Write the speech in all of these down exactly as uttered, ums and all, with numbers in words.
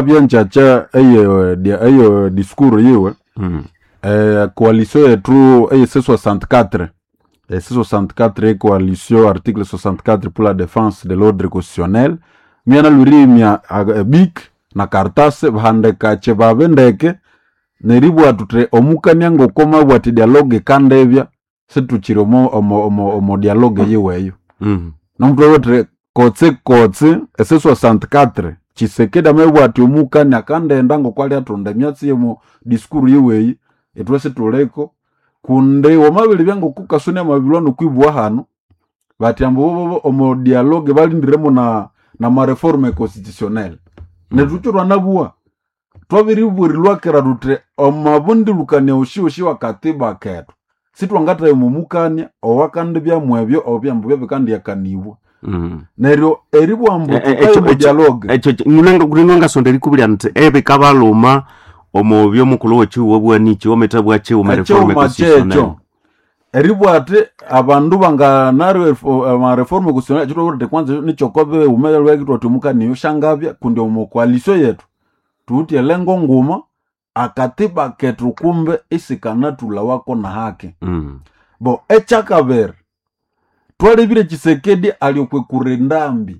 bien chacha eye dia eye discours yewe Mm. eh coalition yetu eye C soixante-quatre et C soixante-quatre coalition article soixante-quatre pour la défense de l'ordre constitutionnel miana lurimia bik na kartase bahandeka che babendeke neribu atutre omukanya ngokoma bwati dialogue kandevya setuchiro mo omo omo, omo dialogue yeweyo Mm. nomtwe wotre kotse kotse C soixante-quatre chisekeda mebwati omukanya kandenda ngokwali atonda myatsi yemo discours yeweyi etwese tuleko kunde wamabili byango kukasone amabilwano kwibwa hano bati ambo omo dialogue balindiremo na na ma réforme constitutionnelle mm. netuchurwa nabua twabiri bwirilwa kera dutre omabundi lukania ushi ushi wa katiba ketu sitwangata yomumukania owakande bya mwebyo obyambo byabikandi yakanibwa Mm. neryo eribu ambo Eh, eh, tukayo echo- mu echo- dialogue echo ngunanga kurinonga sonderi kubira nti ebe kabaluma omobyo mukulu wechiwo bwanichi ometabwa chiwo ma echo reforme constitutionnelle. machecho eribu ate abandu banganaro ama reforme constitutionnelle chito wote kwanza nichokobe umelwe kitwa tumukani yoshangabya kundi omo coalition yetu tuutie lengo nguma akatiba ketu kumbe isikana tula wako na hake Mm. bo echakabere twalebire Chisekedi aliokwe kurendambi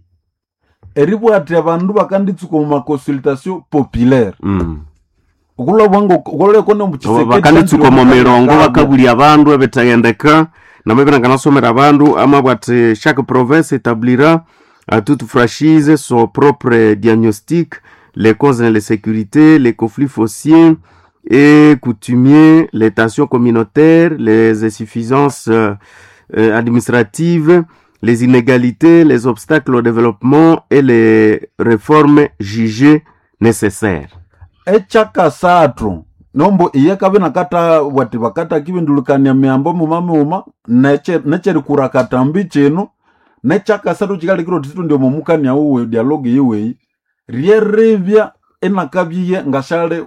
eribu ati abandu bakanditsuka mu maconsultation populaire Mm. ukulo bwango ukole kono mu Chisekedi bakanditsuka mu mirongo bakabuli abandu ebetagendeka namwe nasomera abandu amabwate chaque province établira à toute franchise son propre diagnostic, les causes et les sécurités, les conflits fonciers et coutumiers, les tensions communautaires, les insuffisances euh, euh, administratives, les inégalités, les obstacles au développement et les réformes jugées nécessaires. echaka satu nombo iye kabe nakata wati bakata kibindulukania miambo mumame uma neche neche kurakata mbicheno nechaka satu chikali kiro titu ndio mumukania uwe dialogue yewe rierevya enakabyiye ngashale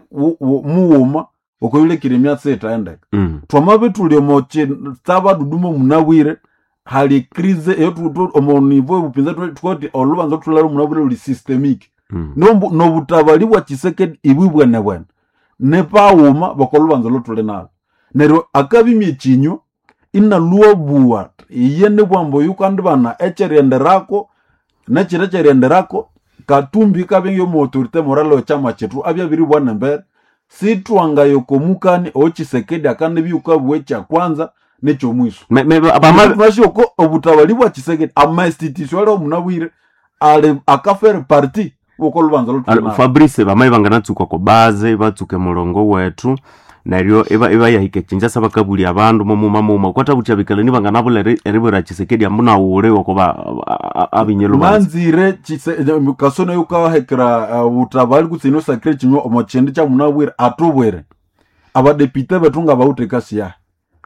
muuma okoyule kirimya seta endeka Mm. twamabe tulio moche taba dudumo munawire hali krize eyo tu omonivo bupinza twoti olubanza tulalo munawire uli systemic Mm. nombu no butabali bwa Chisekedi ibwibwe ne bwana ne pauma bakolubanza lotule nalo nero akabimye chinyo ina luwa buwa iye ne bwambo yukandi bana echerenderako na chirecherenderako katumbi kabenyo mu autorité morale chama chetu abya biri bwana mbere sitwanga yokomukani o Chisekedi akandi byuka bwecha kwanza necho mwiso Me, me, abama, bashoko obutabali bwa Chisekedi ama institution lo munabwire ale akafere parti ukolubanza lotule Al- Fabrice bamaye banganatsuka ko base batsuke mulongo wetu naryo eba eba yahike chinja sabakabuli abandu mu mama mu kwata buchabikala ni banganabule eribera Chisekedi amuna ure wakoba abinyelo banzi manzire chise kasone yuka hekra uh, utabali kutsino sacré chinyo omochende cha munabwire atubwere abadepite betunga baute kasia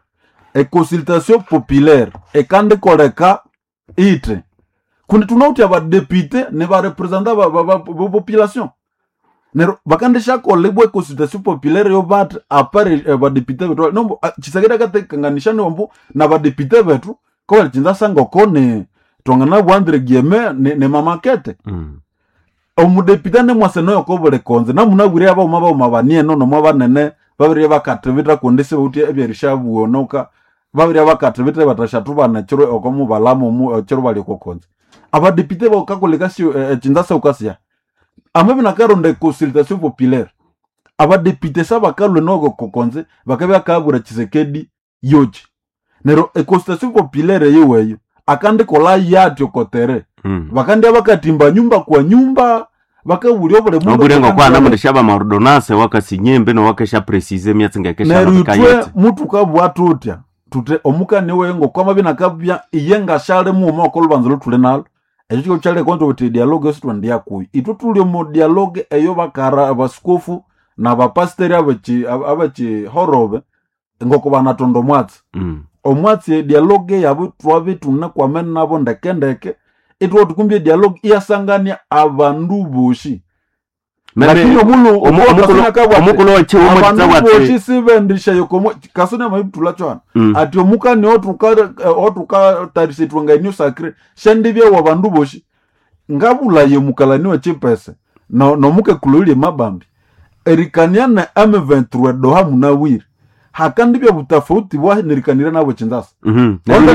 e consultation populaire e kande koleka ite kundi tunauti abadepite ne ba representa ba, ba, ba, ba population nero bakande shako lebwe consultation populaire yo bat apare eh, badepite betu no Chisekedi kate kanganisha nombo na badepite betu ko chinza sango kone tongana bwandre gieme ne, ne mamakete mm. omudepite ne mwaseno yokobole konze na munabwire aba umaba umabanie no no mwabanene babiri bakatevita kundise uti ebyerisha buonoka babiri bakatevita batashatu bana chiro okomu balamo mu chiro bali kokonze abadepite bakakoleka si eh, chinza sa ukasia amabi nakaronde consultation populaire abadepite saba kalwe nogo kokonze bakabya kabura Chisekedi yoji nero e consultation populaire yeweyo akandi kola yati okotere mm. bakandi abakatimba nyumba kwa nyumba bakabulyo bole mundu burengo kwa namwe shaba maordonance wakasinyembe no wakesha precise myatsinga kesha nerutwe bakayete mutu kabwatutya tute omukane wengo kwa mabina kabya iyenga shale mu moko lubanzo lutule nalo ekyo kyale konto wote dialogue yositwa ndia kuyi itutulyo mo dialogue eyo bakara abaskofu na bapasteri abachi abachi horobe ngoko banatondo mwatsi mm. omwatsi dialogue yabo twabitu na kwa men nabo ndekendeke itwo tukumbye dialogue iyasangania abandu boshi lakini omulu omukulu wachiwo abandu mwatawate boshi sibendisha yokomo kasone mabitula chwana mm. ati omukani otuka otuka tarisitwa nga new sacré shendibye wabandu boshi ngabula ye mukalani wa chipese no no muke kululi mabambi erikaniana M vingt-trois doha munawiri hakandi bya butafauti bwa nerikanira nabo chinzasa mhm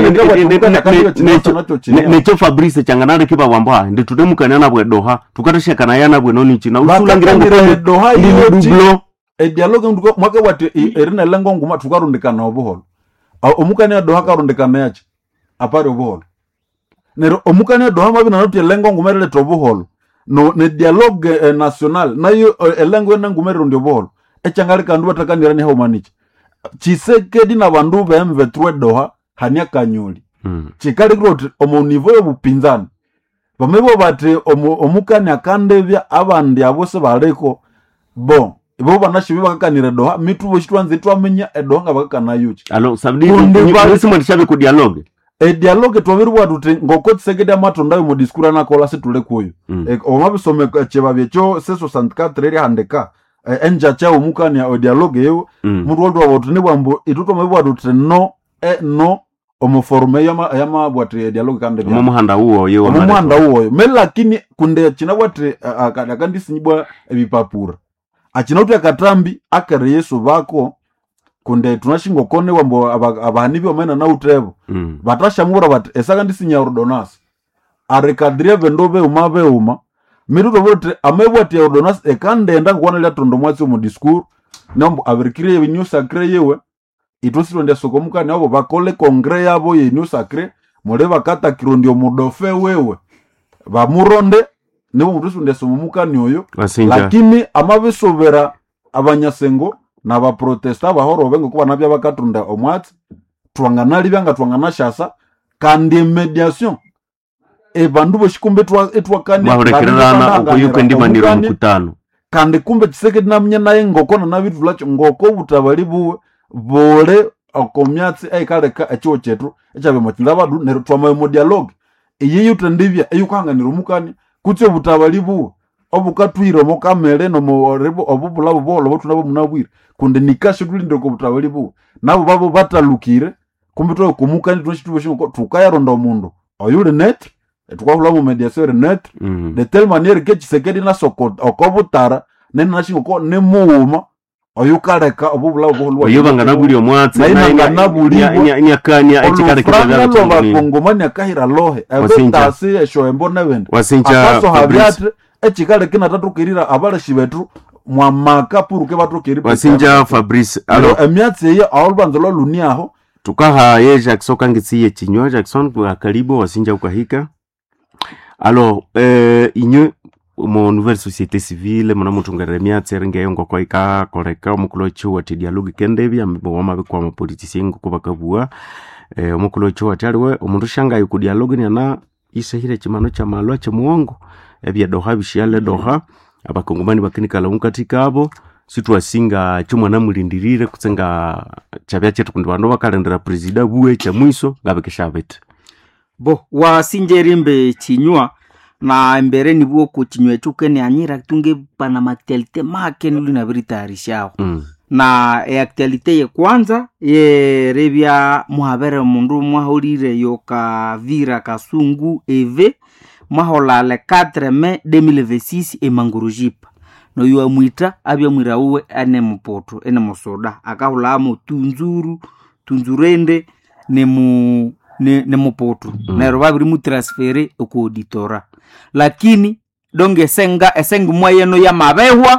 mm necho Fabrice changanare kiba wamba nditude mukaniana bwe doha tukatashakana yana bwe noni china usulangira ngo doha iyo dublo e dialogue nduko mwake wati erina lengo nguma tukarundikana obuholo omukania doha karundikana yache apare obuholo nero omukania doha mabina noti lengo ngumerele tobuholo no ne dialogue eh, national nayo eh, lengo ena ngumere ndio obuholo echangali kandu batakanira ni haumanichi Chisekedi na bandu ba M vingt-trois doha hania kanyoli mm. chikali grot omo niveau y'obupinzani bamebo bati omukani akandebya abandi abose bareko bon bo banashibi bakakanira doha mitu bo shitwanze twamenya edoha ngabakana yuchi alors ça veut dire que nous sommes ku dialogue e dialogue twabiri bwatute ngoko Tshisekedi amatonda yo mu discours anakola setule kuyo mm. e omabisome chebabye cyo C soixante-quatre eri handeka e, enja cha omukani ya dialogue yo mm. mundu watu wabotune bwambo ituto mabwatute no e no omuforme yama yama bwate dialogue kande mu muhanda uwo yo mu muhanda uwo me lakini kunde china bwate akandi sinyibwa ebipapura achina uti akatambi akare Yesu bako kunde tunashingo kone wambo abahani byo mena na utebo mm. batashamura bati esaka ndisinya ordonance arekadria vendobe umabe uma miruto bote amebwati ordonance ekandenda ngwana lya tondo mwatsi mu discours nombo averikire ibinyu sacré yewe itosiro ndia sokomuka nabo bakole kongre yabo ye new sacré mole bakata kirondio mudofe wewe bamuronde nibo mutusu ndia somuka nyoyo lakini amabisobera abanyasengo na ba protesta bahoro bengo kuba nabya bakatunda omwatsi twanganali byanga twangana shasa kandi mediation e bandu boshikumbe twa etwakani bahorekerana okuyuko ndimaniro mukutano kandi kumbe Tshisekedi namnya naye ngoko na nabitu lacho ngoko butabali buwe bole okomyatsi aikaleka echo chetu echabe mochinda badu nero twamaye mu dialogue iyi yutendivya eyukanganira omukani kutse butabali buwe obukatwira mo kamere no mo rebo obubulabo bolo botu nabo munabwira kunde nikashe tulinde ko butabali buwe nabo babo batalukire kumbe to kumukani twashitubo shiko tukayaronda omundu oyule net etukahula mu mediateur net mm -hmm. de telle manière que Tshisekedi na soko okobutara nene nashingo ko ne muuma oyukareka obubulabo bolo oyubanga nabuli omwatsi na nabuli nyakanya ekikareka nalo bakongomani akahira lohe ebetasi esho embona bende wasinja Fabrice echikale kina tatukirira abalashi betu mwamaka puruke batukiri wasinja Fabrice alors emyatsi ye aulbanzolo luniaho tukaha ye Jackson kangitsiye chinywa Jackson kwa karibu wasinja ukahika alors euh inyo mo nouvelle société civile mona mutungere myatsi renge ngo kwa ika koreka omukulo chiwa ti dialogue kendebya mbo mabikwa ma politiciens ngo bakabua eh omukulo chiwa taliwe omundu shanga yuko dialogue ni ana isehire chimano cha malwa cha muongo ebya doha bishale doha abakongomani bakinikala unkatika abo situwasinga chumwana mulindirire kutsenga chabya chetu kundi bandu bakalendera president buwe cha mwiso ngabekeshabete bo wasinjerimbe chinywa na mbere ni buo ko chinywa tuke ni anyira tunge pana materialite make ni luna biritarishaho mm. na e actualite ye kwanza ye rebya muhabere mundu mwahorire yoka vira kasungu eve mwahola le quatre mai deux mille vingt-six e mangurujipa no yuwa mwita abya mwira uwe ane mpoto ene musoda akahula mu tunzuru tunzurende ne mu ne, ne mupoto mm. na robabiri mu transfere ku auditora lakini donge senga esenga moyeno ya mabehwa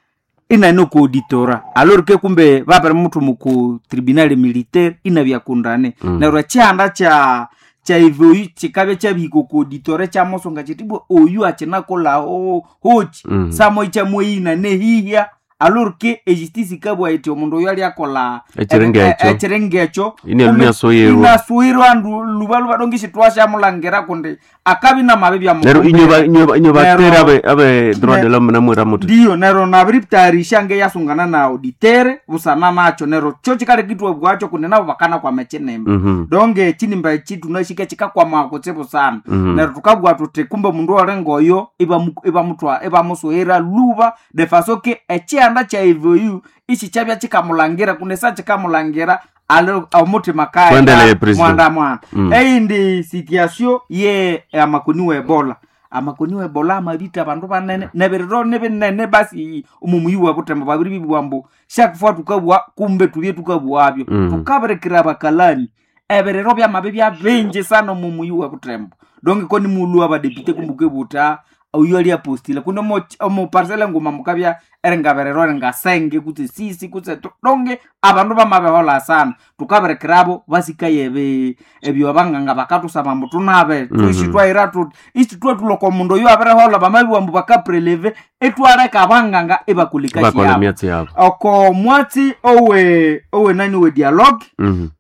ina no ku auditora alors que kumbe babere mutu mu ku tribunal militaire ina bya kundane mm. na ro chanda cha cha hivyo chikabe cha biko ku auditora cha mosonga chitibo oyu achina kola ho hochi mm. samo cha moyina ne hihia alors que justice kabwa eti omundu yali akola echirengecho ini alunya soyero ina soyero andu lubalu badongishi twasha mulangera konde akabi na mabebi ya nero inyoba inyoba inyoba tera abe abe droit de l'homme na mwera mutu dio nero na briptari shange yasungana na auditere busana nacho nero chochi kale kitu obwacho kunena bakana kwa mechenembe mm -hmm. donge chini mba chitu nashika chika kwa makotsebo sana mm -hmm. nero tukabwa tute kumbe mundu warengo yo iba iba mutwa iba musoyera luba de façon que echi anda cha hivyo yu ichi chabya chikamulangira kunesa chikamulangira alo amuti makaya mwanda mwana mm. Ei ndi situation ye amakuniwe Ebola amakoniwe bola mabita bandu banene nebiriro nebinene basi umumuyiwa butemba babiri bibwambo shakufwa tukabwa kumbe tubye tukabwabyo mm. tukaberekira bakalani ebiriro bya mabibya bingi sana umumuyiwa butemba donc koni mulu abadepite kumbuke buta uyali apostila kuno mo mo parcela ngoma mukabya erengaberero rengasenge kuti sisi kutse donge abantu bamabehola sana tukaberekrabo basikayebe ebyo abanganga bakatu sama tunabe tushitwa iratu ichitwa tuloko mundo yo aberehola bamabiwambu bakapreleve etware kabanganga ebakulikachi yabo oko mwati owe owe nani we dialogue mm-hmm.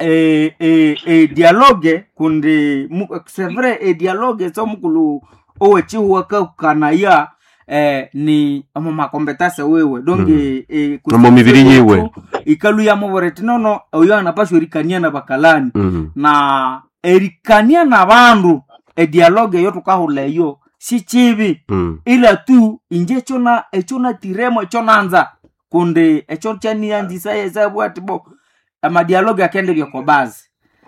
e e e dialogue kundi c'est vrai e dialogue so mukulu owe chihuwa kana ya eh, ni amo makompetase wewe donge mm. eh, amo mibiri yiwe ikalu ya moboreti nono oyo anapaswa erikania na bakalani mm. na erikania na bandu e dialogue yo tukahule yo si chibi mm. ila tu inje chona echona tiremo echona anza kunde echo chani anjisa yezabu atibo ama dialogue akende byo ko base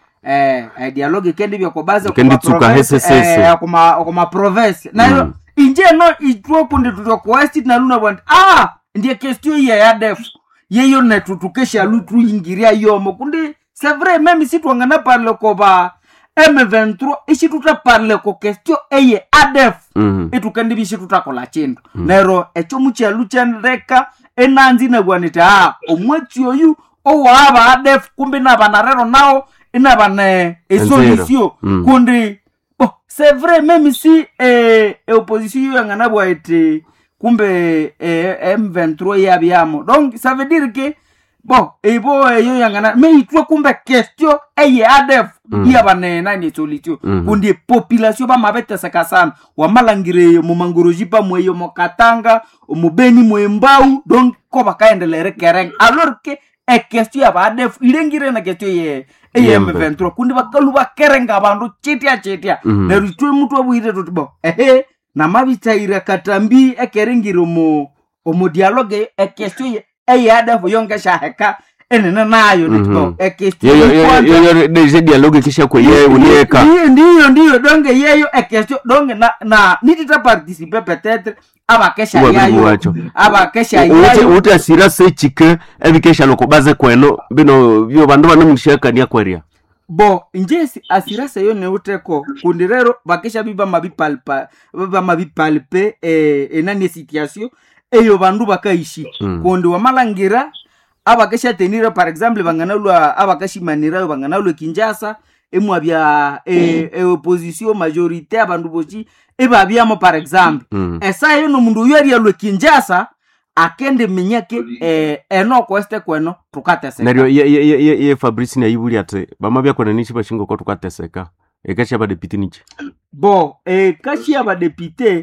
eh, eh dialogue kende byo ko base ko province eh kuma kuma province nayo mm. inje no itwo kundi tutoko west na luna band ah ndiye question ya ya def yeyo na tutukesha lutu ingiria yomo kundi c'est vrai même si twangana parle ko ba M vingt-trois ishi tuta parle ko question eye adef mm -hmm. etukandi bishi tutakola chindo mm -hmm. nero echo mucha luchandeka enanzi na gwanita ah omwati oyu o waba adef kumbe na banarero nao ina bana e solution mm. kundi oh c'est vrai même si eh e opposition yangana bwa ete kumbe eh, M vingt-trois ya biamo donc ça veut dire que bon ebo eyo yangana mais itwa kumbe question eye adef mm. ya bana na ni solution mm -hmm. kundi population ba mabete saka sana wa malangire mu mangoroji pa mweyo mokatanga mu beni mwembau donc ko bakaendelere kereng alors que e question ya badef irengire na question ye M vingt-trois kundi bakalu bakerenga bandu chitia chitia mm -hmm. na ritwe mutu abuire tutbo ehe na mabitaira katambi ekerengire mo omo dialogue e question ye e ya adef yonga shaheka enena nayo tutbo e question yo yo yo de dialogue kisha kwa yeye unieka ndio ndio donge yeyo e question donge na na nitita participer peut-être abakesha yayo abakesha yayo utasira sechike ebikesha lokobaze kweno bino byo bandu banamushaka nia kweria bo njesi asirase yo ne uteko kundirero bakesha biba mabipalpa biba mabipalpe eh enani situation eyo bandu bakaishi mm. kundi wa malangira abakesha tenira par exemple banganalwa abakashi manira banganalwa Kinshasa emwabya e, e opposition majorité abandu bochi eba byamo par exemple mm. esa yo no mundu yari alwe Kinshasa akende minyake eh eno kweste kweno tukateseka nario ye ye ye, ye Fabrice na yibuli ate bamabya kona nishi bashingo ko tukateseka ekashi aba deputy niche bo e kashi aba deputy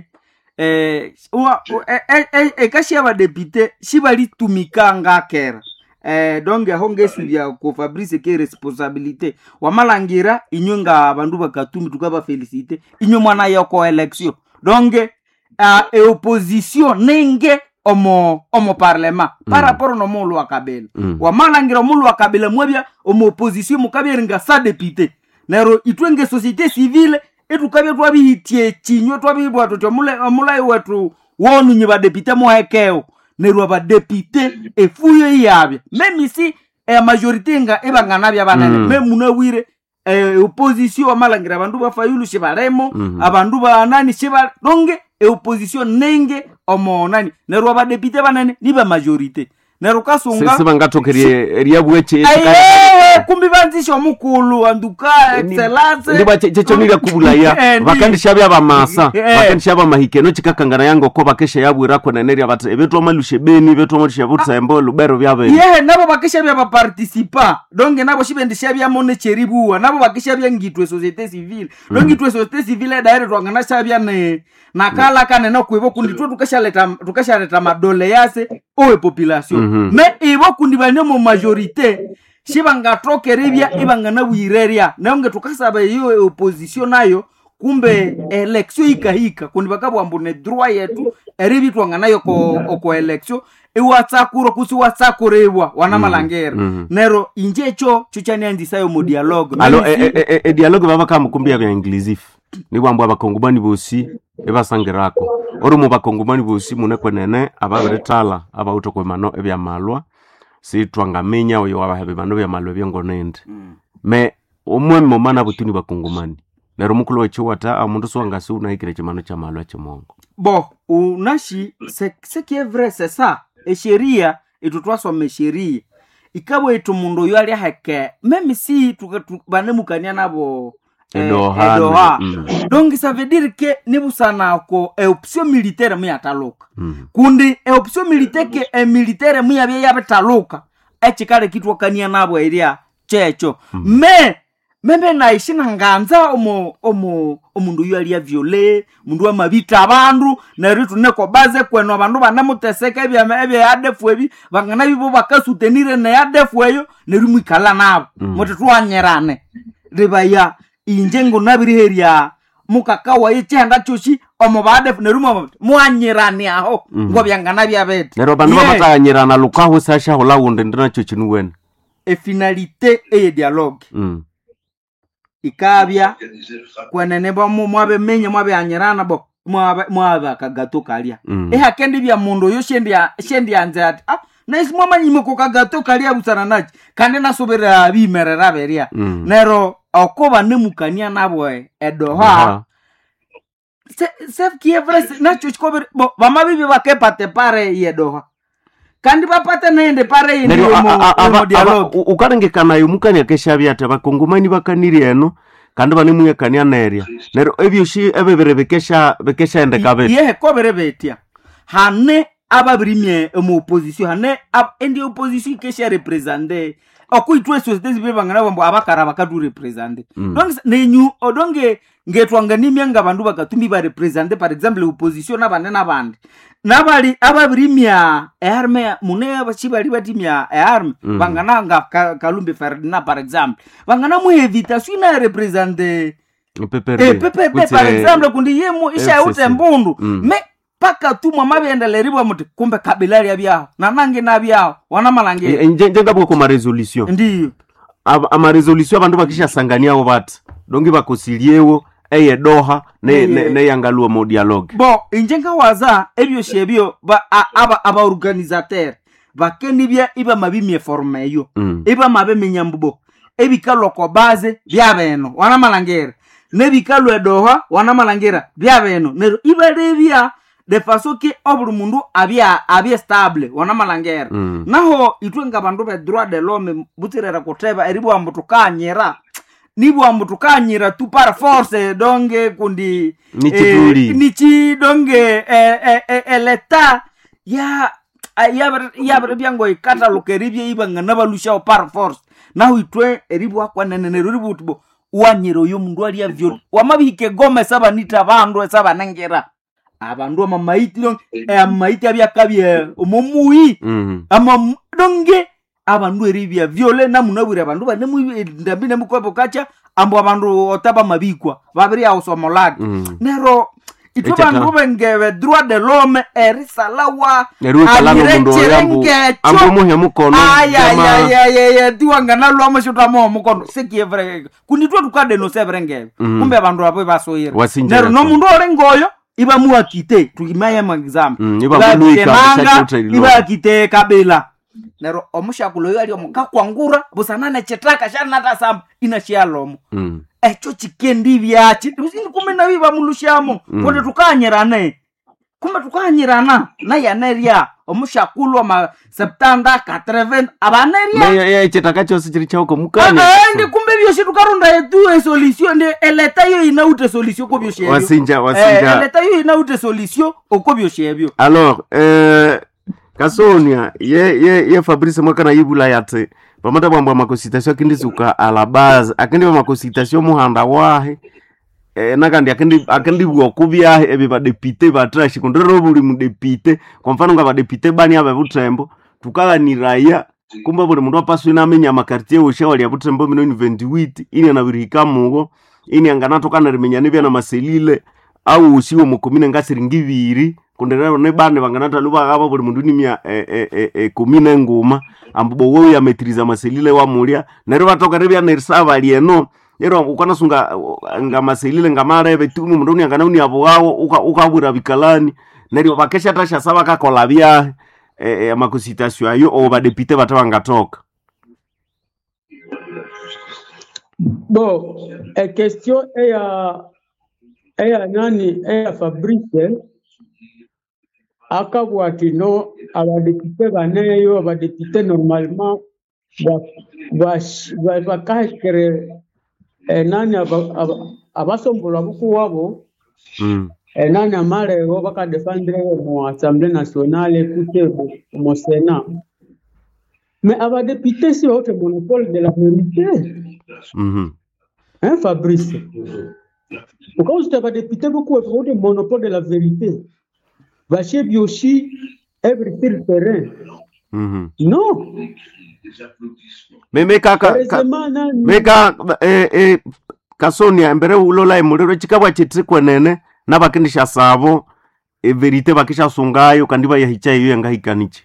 eh wa e e ekashi aba deputy shibali tumikanga kera eh donc hongesu bya ko Fabrice ke responsabilité wa malangira inyonga abandu bakatumi tukaba féliciter inyo mwana yoko election donc uh, e opposition nenge omo omo parlement mm. par rapport no mulu akabela mm. wa malangira mulu akabela mwebya omo opposition mukabiringa sa député nero itwenge société civile etukabya twabihitie chinyo twabibwa to mule mulai wetu wonu nyiba député mo hekeo nero ba député efuyo yabya même ici e majorité nga ebangana bya banane mm. même munawire e opposition wa malangira abandu bafayulu shibaremo mm -hmm. abandu ba nani shiba donge e opposition nenge omo nani nero ba député banane ni ba majorité nero kasunga sisi bangatokerie ria bweche eh kumbi banzisho mukulu anduka excellence ndiba checho nira kubulaya bakandisha bya bamasa bakandisha ba mahikeno chikakangana yango ko bakesha yabwira ko naneri abate ebeto malushe beni beto malushe butsembo lubero byabe ye nabo bakesha bya ba participa donge nabo shibendisha bya mone cheribuwa nabo bakesha bya ngitwe société civile donge ngitwe société civile direct wangana shabya ne nakala kana no kwibo kundi tu tukesha leta tukesha leta madole yase owe population mm -hmm. me ibo kundi bane mo majorité shibanga trokeribya ibanga na wireria naonge tukasaba iyo opposition nayo kumbe election ikahika kundi bakabwambu ne droit yetu eribitwanga nayo ko oko election iwatsakuro kusi watsakurebwa wana malangera mm -hmm. nero injecho chuchanyandisayo mu dialogue alo e, e, e, e dialogue baba kama kumbia bya inglisif ni bwambu abakongomani bosi ebasangirako ori mu bakongomani bosi munekwenene ababiritala abawutokwe mano ebya malwa si twangamenya oyo abahabe mano bya malwa byengonende mm. me omwe momana butuni bakongomani nero mukulu wechiwata amundu swangasi unahikire chimano cha malwa chimongo bo unashi ce ce qui est vrai c'est ça e sheria etutwasome sheria ikabwe etu mundu yo ali hake meme si tukabanemukania nabo edoha, eh, edoha. Mm. donc ça veut dire que nibusana ko e option militaire mu yataluka mm. kundi e option militaire ke e militaire mu yabye yabetaluka echikale kitwakania nabo eria checho mm. me meme na ishina nganza omo omo omundu yo ali viole mundu amabita abandu na ritu neko baze kweno abandu banamuteseka ebya ebya yadefu ebi bangana bibo bakasutenire na yadefu eyo nerimu ikala nabo mm. mote twanyerane ribaya injengo nabiri heria mukakawa yechanga choshi omo badefu nerimu mwanyerane aho mm. ngo byangana byabete nero bandu yeah. batanyerana lukaho sasha holawunde ndina chochinu wen e finalité e dialogue mm. ikabya kwenene bwa mwabe menye mwabe anyerana bo mwabe mwabe akagato kalya mm. eh hakendi bya mundu yo shendi ya shendi yanze ati ah naisi mwama nyime ko kagato kalya busana nachi kandi nasobera bimerera beria mm. nero okoba nemukania nabo edoha se se kievre nacho chikobe bo bamabibi bakepate pare yedoha kandi bapata nende pare yindi mu dialogue ukarengekana yumukania keshabya ate bakongomani bakaniri eno kandi bane muyekania neria nero ebyo shi ebebere bekesha bekesha ende kabete ye kobere betia hane ababirimye mu opposition hane ab endi opposition kesha representer okuitwe societe civile bangana bambo abakara bakadu representer mm. donc nenyu odonge ngetwanganimye ngabandu bakatumbi ba representer par exemple opposition nabane nabandi nabali ababirimya arme mune abachibali batimya arme mm. bangana nga ka, Kalumbi Ferdinand par exemple bangana mu evitation na representer P P R eh P P R par exemple kundi yemo isha ute mbundu mm. me paka tu mama biendele ribo muti kumbe kabilari yabyao nanange nabyao wana malange njenga bwo ko ma resolution ndiyo ama resolution abantu bakisha sangania abo bat dongi bakosiliewo eye doha ne ne, ne yangaluo mo dialogue bo njenga waza ebyo shebyo ba aba aba organisateur bakeni bya iba mabimye forme yo mm. iba mabe menyambubo ebikalo ko base byabeno wana malangere nebikalo edoha wana malangera byabeno nero iba rebya de façon que obru mundu abia abia stable wana malangera mm. naho itwenga bandu be droit de l'homme butirera koteba eribu ambutukanyera nibu ambutukanyira tu par force donge kundi nichituli eh, nichi donge eh, eh, eh, eh, l'etat ya ya ya byango ikata lokeribye ibanga nabalusha par force naho itwe eribu akwa nenene ribu tubo wanyero yo mundu ali avyo wamabike gome saba nita bandu saba nangera abandu amamaiti long eh, amaiti abyakabye omomui mm. ama donge abandu eribya viole na munabure abandu bane mu ndabine mukopo kacha ambo abandu otaba mabikwa babiri ausomolad mm. nero ito bandu bengebe droit de l'homme erisalawa ayirecherenge ambo muhe mukono aya ya ya ya ya tuanga na lwa mashota mo mukono sekievre kunitwa tukade no sevrenge mm. kumbe abandu abo basoyira nero no mundu orengoyo iba muakite tukimaya magzamu mm, iba muluika iba kite kabela nero omushakulo yali omukakwangura busanane chetaka shana tasam inashialomo mm. echo chikendi byachi usini kumena biba mulushamo mm. kote tukanyerane kumbe tukanyerana na yaneria omushakulo ma septanda katreven abaneria me ya chetaka chose chiri chako mukanya ah ndi kumbe byo tukarunda yetu e solution de eleta yo ina ute solution ko byo shebyo wasinja wasinja eh, eleta yo ina ute solution okobyo shebyo alors euh Kasonia ye ye ye Fabrice mwakana yibula yate pamata bwamba makositation kindizuka a la base akindi makositation muhanda wahe eh nakandi akindi akindi bwo kubya ebe ba député ba trash kondero buli mu député kwa mfano nga ba député bani aba butembo tukala ni raia kumba buli mundu apaswe na menya makartier wo shawali ya butembo mino vingt-huit ine na birika mugo ini anganato kana rimenyane bya na maselile au usiwe mukomine ngasiringi bibiri kunderero ne bane banganata luba aba buli mundu nimya e, e, e, e, komine nguma ambo wowe ya metriza maselile wa mulya nero batoka rebya nerisaba lieno nero ukana sunga nga maselile ngamara betu mundu ni angana uni abo wao uka ukabura bikalani nero bakesha tasha saba kakola bya e, e, amakusitasyo ayo o badepite batawangatoka. Bon, e question est à est à nani est à Fabrice akabwati no abadepite baneyo abadepite normalement ba bakashkere nani abasombola buku wabo mm. nani amale bo baka défendre mu Assemblée nationale écoutez au Sénat mais abadepite si autre monopole de la vérité. Mm-hmm. Hein, Fabrice? Pourquoi vous avez député beaucoup de monopole de la vérité? Vacher Bioshi, every sur le terrain. Mm-hmm. Non. Mais mais kaka mais ka eh eh Kasonia mbere ulola emulero chikabwa chitikwe nene nabakindisha sabo e verite bakisha sungayo kandi bayahicha iyo yangahikanichi.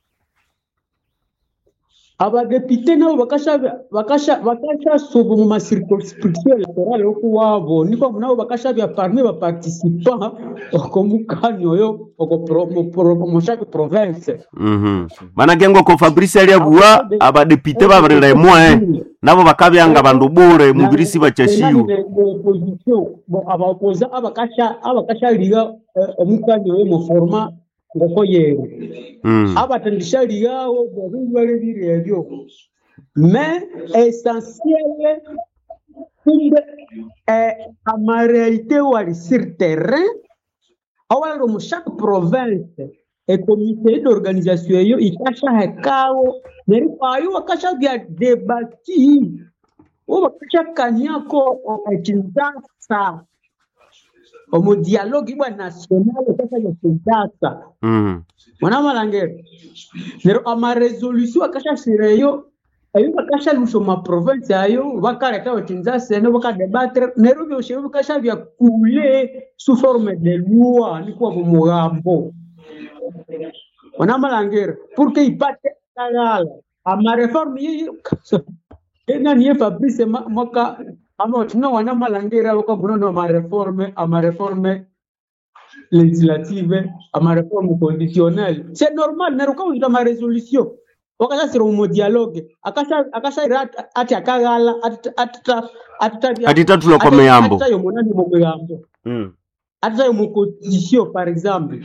Abadepite nabo bakasha bakasha bakasha sobo mu circonscription électorale oku wabo niko nabo bakasha bya parmi ba participants okomukanyo yo okopro mu chaque province. Mhm. Bana gengo ko Fabrice ali abua abadepite babarira moe nabo bakabyanga bandu bure mu birisi bachashiyo. Opposition bo abapoza abakasha abakasha liga omukanyo yo mu format ngoko yero. Mm. Abatandisha ligawo bobulwale birebyo mais essentiel kumbe eh ama réalité wali sur terrain awalo mu chaque province et comité d'organisation yo ikasha hekao neri payo akasha bya debati o bakasha kanyako ekinzasa omo dialogue bwa national kasa ya kinzasa. Mhm. Mwana malangero nero ama resolution akasha sireyo ayo bakasha lusho ma province ayo bakareka batinzase no baka debattre nero byo shebu bakasha bya couler sous forme de loi ni kwa mugambo. Mwana malangero pour que ipate kagala ama reforme yi ena ni Fabrice moka ama tuna wana malangero bako buno ma reforme ama reforme législative à ma réforme conditionnelle. C'est normal, mais quand on a ma résolution, on a sur un dialogue, akasha akasha ati akagala atita atita Atita tulokome yambo. Atita yo monani mo yambo. Mm. Atita yo mo condition par exemple.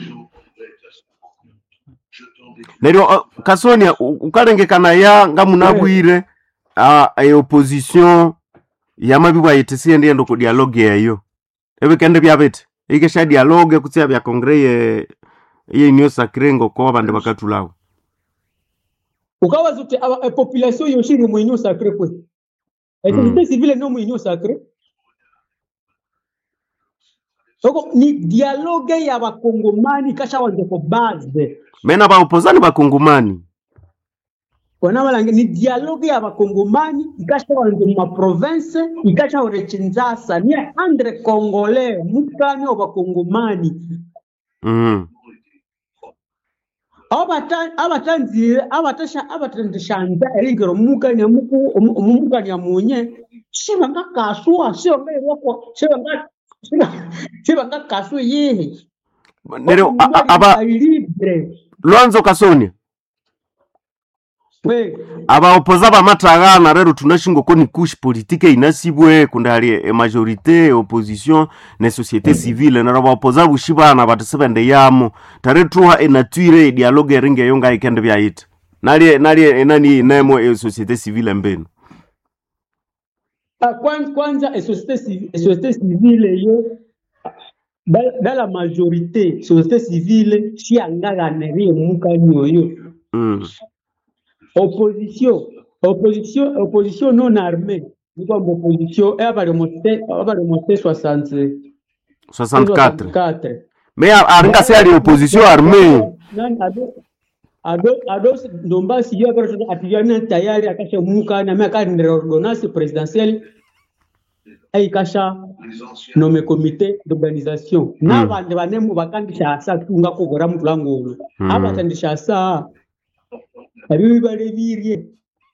Nero uh, Kasonia ukarengekana ya ngamunabwire a uh, opposition yamabibwa yetisi ndiye ndo ku dialogue yayo. Ebe kende byabete. Ike sha dialogue kutsia bya congrès ye union sacrée ngoko bande bakatulawo. Ukawa zote a population yo shiri mu union sacrée kwe. Et société civile no mu union sacrée. Soko ni dialogue ya bakongomani kasha wanje ko base. Mena ba opposani bakongomani. Kwana malange ni dialogue ya bakongomani ikasha wanje ma province ikasha orechinzasa ni andre congolais mukani wa bakongomani. Mhm. Abata abatanzi abatasha abatandishanda eringero mukani muku mukani ya munye shibanga kaswa shibanga yoko shibanga shibanga kaswa yihe. Nero aba Luanzo Kasonia. We aba opoza ba matagana rero tunashingo ko ni couche politique inasibwe kundali e majorité opposition ne société civile na ba opoza bushibana batasebende yamo tare truha e nature dialogue ringe yonga ikende bya it nali nali nani nemo e société civile mbeno kwanza kwanza e société civile e société civile yo dans la majorité société civile si angaga neri mukanyo yo. mm. Opposition, opposition, opposition non armée. Nous sommes opposition et à remonter, à remonter soixante, soixante-quatre. Mais aringa c'est à l'opposition armée. Non, ado, ado, ado, nomba si yo personne atiyana tayari akasha muka na meka ordonnance présidentielle eikasha nome comité d'organisation Mm. n'abandi banemu bakandisha asa tunga kugora mtu langu Mm. abatandisha asa ebibi bale birye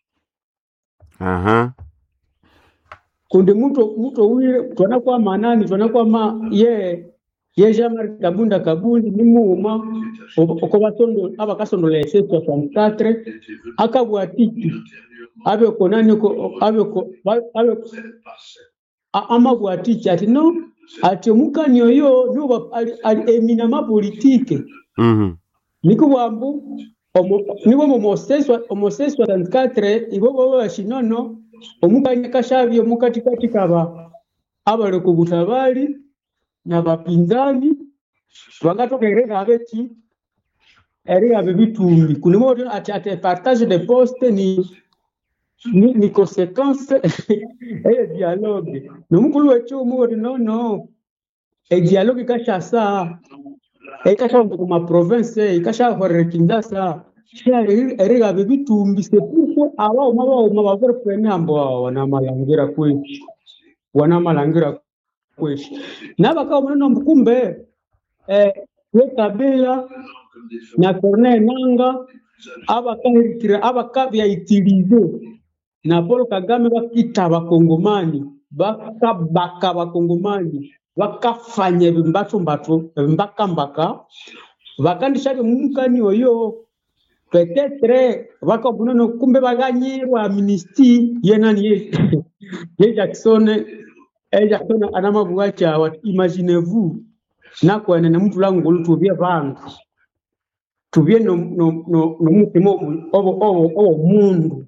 Aha. kundi mtu mtu wile twana kwa manani twana kwa ma ye ye Jean-Marc Kabunda Kabundi ni muuma uko basondo abakasondole S soixante-quatre akabwatiki abe konani ko abe ko abe a- amabwatiki ati no ati mukani oyo nuba ali, ali eminama politike Mhm. niko wambu omo niwo mo moseswa omoseswa soixante-quatre ibo bo bashinono omukanya kashavyo mukati kati kaba abale ku butabali na bapinzani bagatoka erega abeti erega abebitumbi kunimo ati ati partage de poste ni ni, ni conséquence et dialogue nomukulu wecho mu no no e dialogue kashasa e kasha ku ma province e kasha hore kindasa erega abebitumbi c'est pourquoi aba umaba umaba vor premier ambo wana malangira kwechi wana malangira kwechi nabaka muneno mkumbe eh we Kabila na Corneille Nanga abakahirikira abakabya itilize na Paul Kagame bakita bakongomani bakabaka bakongomani bakafanya bimbato mbato mbaka mbaka bakandisha mumukani oyo peut-être bakabunono kumbe baganyirwa amnesty yenani ye ye Jackson eh Jackson anamabuwa cha imaginez-vous na kwa nene mtu langu lutubye bantu tubye no no no no mutima obo obo obo mundu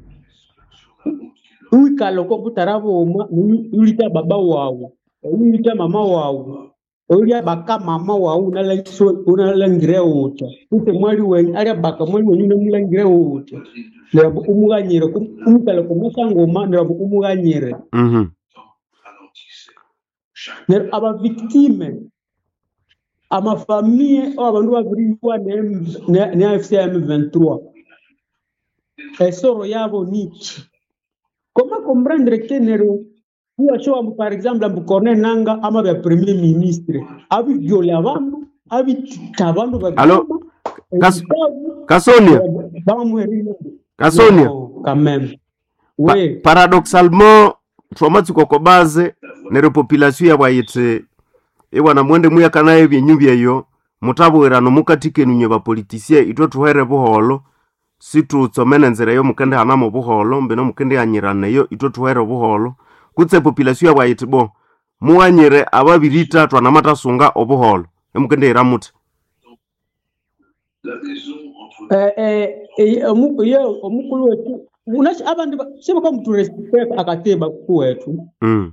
uikalo ko kutarabo ulita baba wawe ulita mama wawe ulia baka mama wawe unalaiso unalangire uta ute mwali wen ali baka mwali wen unamulangire uta nabo umuganyire kumukalo ko musangoma nabo umuganyire Mhm. ne aba victime ama famille o abandu babiriwa ne ne ne A F C M vingt-trois esoro yabo niki comment comprendre que nero pour choa par exemple am Corneille Nanga ama ba premier ministre abi viole abantu abi tabandu ba Allo, Kas- Kasonia, Kasonia. quand même Pa- oui paradoxalement twamatsiko koko baze nero population yabwayitse ewana mwende muyaka naye byenyu byeyo mutabwirano mukatikenu nye bapolitisien itwe tuhere buholo situtsomene nzira yo mukende hanamo buholo mbeno mukende yanyiraneyo itwe tuhere buholo kutse population yabwayitse bo muwanyire ababirita twanamatasunga obuholo emukende iramuti eh eh eh omu yo omukulu wetu unachi abantu sema kama mtu respect akateba kwetu mm.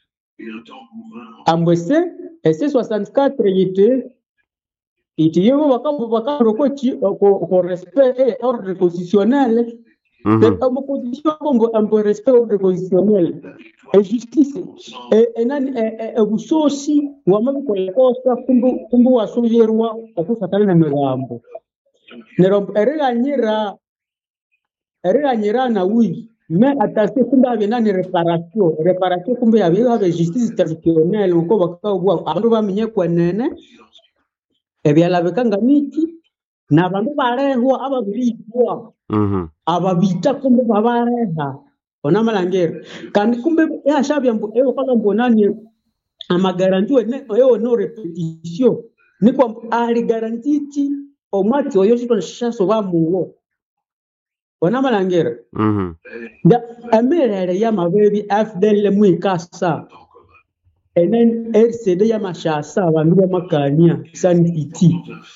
ambwese ese soixante-quatre yite iti yewo bakambo bakaro ko chi ko ko respect et ordre constitutionnel Mhm. c'est comme condition comme un respect ordre constitutionnel et justice et et nani e busosi wa mambo ya kosa kumbu kumbu wasojerwa okufatana na migambo nero eriganyira eriganyira na wi mais atase kumbe ave nani réparation réparation kumbe ave ave justice traditionnelle uko bakabwa abantu bamenye kwenene ebyalabekanga miti na bantu barehwa ababirikwa Mhm. ababita kumbe babareha ona malangera kandi kumbe yashabya mbu eyo kala mbonani ama garantie ne eyo no repetition ni kwa ali garantiti omati oyo chito shaso ba muwo ona malangera Mhm. da amerere ya mabebi F D L mwikasa enen R C D ya mashasa abantu bamakania Sun City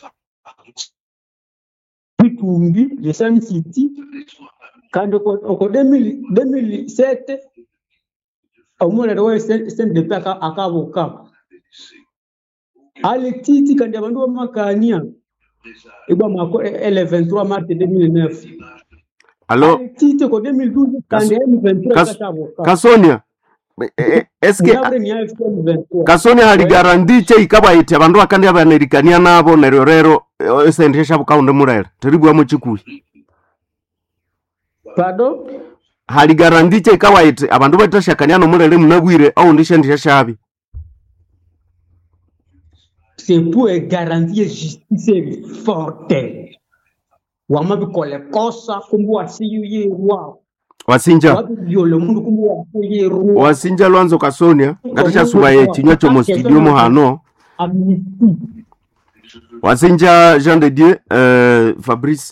bitumbi de Sun City kandi ko ko deux mille sept omulere wa S N D P aka akabuka ali titi kandi abantu bamakania ibwa mako L vingt-trois mars deux mille neuf Allo, ali titi ko deux mille douze kandi M vingt-trois Kas- akabuka Kasonia, e- e- eske ngabre ni F M vingt-trois Kasonia hali garanti che ikabayite abandu akandi abanerikania nabo neryo rero eh, esendesha bukaunde murere teribwa mu chikuli pardon hali garanti che kawaite abandu batashakaniano mulele munabwire au ndishendisha shabi c'est pour garantir justice forte wamabikole kosa kumbu wasiyuyewa wasinja wabibyole mundu kumbu wasiyuyewa wasinja lwanzo kasonia ngatisha subaye chinywa chomo studio mo hano amnistie wasinja Jean de Dieu euh, Fabrice